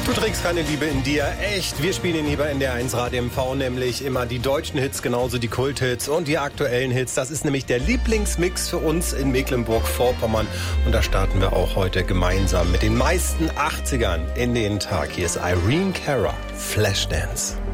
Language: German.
Du trägst keine Liebe in dir, echt. Wir spielen ihn lieber in der 1 Radio MV, nämlich immer die deutschen Hits, genauso die Kulthits und die aktuellen Hits. Das ist nämlich der Lieblingsmix für uns in Mecklenburg-Vorpommern. Und da starten wir auch heute gemeinsam mit den meisten 80ern in den Tag. Hier ist Irene Cara, Flashdance.